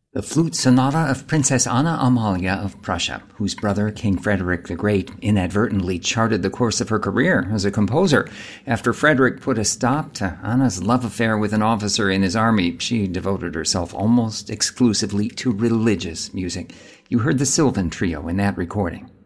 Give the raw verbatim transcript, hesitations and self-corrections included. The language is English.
The Flute Sonata of Princess Anna Amalia of Prussia, whose brother, King Frederick the Great, inadvertently charted the course of her career as a composer. After Frederick put a stop to Anna's love affair with an officer in his army, she devoted herself almost exclusively to religious music. You heard the Sylvan Trio in that recording.